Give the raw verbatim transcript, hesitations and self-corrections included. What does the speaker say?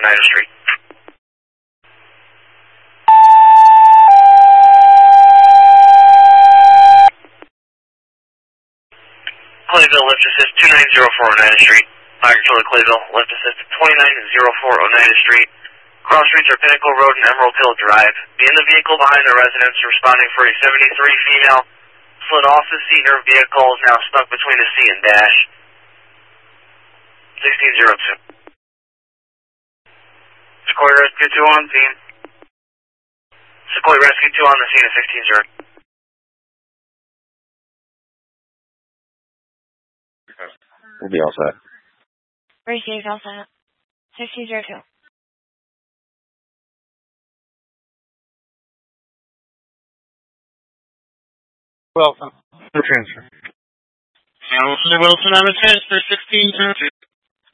Oneida Street. Clayville, lift assist two nine zero four Oneida Street. Fire control to Clayville, lift assist twenty-nine oh four Oneida Street. Cross streets are Pinnacle Road and Emerald Hill Drive. Be in the vehicle behind the residence responding for a seventy-three female. Slid off the seat in her vehicle, is now stuck between the seat and dash. sixteen oh two. Sequoia Rescue two on scene. Sequoia Rescue two on the scene at sixteen oh. We'll be all set. Received, all set. sixteen oh two. Wilson. For transfer. Hamilton Wilson on the transfer, sixteen oh two.